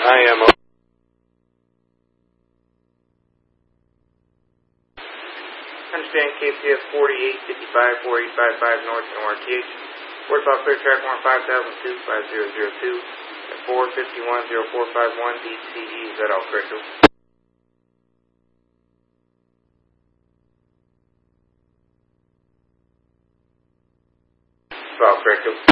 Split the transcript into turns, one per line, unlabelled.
I am.
Understand KPS 4855, 4855 North NORTH. Report about clear track 5002, 5002, at 4510451 DCE. Is that all correct? All correct.